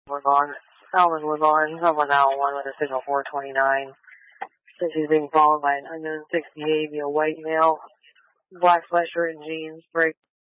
was on. Alvin was on. Someone now one with a signal 429. Says he's being followed by an unknown 68, a white male, black sweatshirt and jeans, break